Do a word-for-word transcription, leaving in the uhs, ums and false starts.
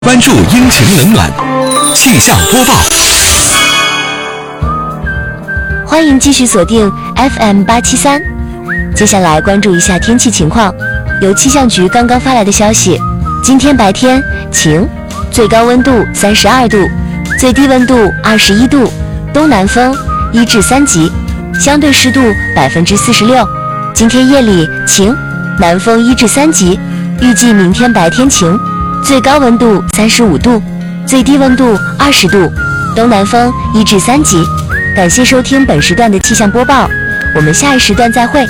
关注阴晴冷暖气象播报。 欢迎继续锁定 F M 八七三。接下来关注一下天气情况。由气象局刚刚发来的消息，今天白天晴，最高温度三十二度，最低温度二十一度，东南风一至三级，相对湿度百分之四十六。今天夜里晴，南风一至三级，预计明天白天晴，最高温度三十五度，最低温度二十度，东南风一至三级。感谢收听本时段的气象播报，我们下一时段再会。